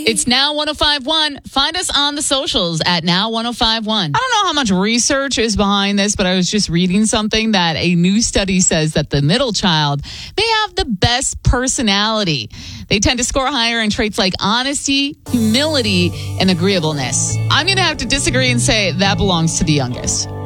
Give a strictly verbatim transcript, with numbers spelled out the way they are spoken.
It's Now one oh five one. Find us on the socials at Now one oh five one. I don't know how much research is behind this, but I was just reading something that a new study says that the middle child may have the best personality. They tend to score higher in traits like honesty, humility, and agreeableness. I'm going to have to disagree and say that belongs to the youngest.